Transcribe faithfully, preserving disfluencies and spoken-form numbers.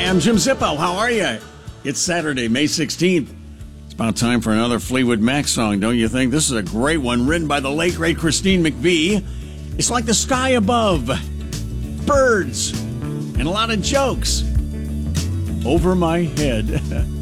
Hi, I'm Jim Zippo. How are you? It's Saturday, May sixteenth. It's about time for another Fleetwood Mac song, don't you think? This is a great one, written by the late, great Christine McVie. It's like the sky above, birds, and a lot of jokes over my head.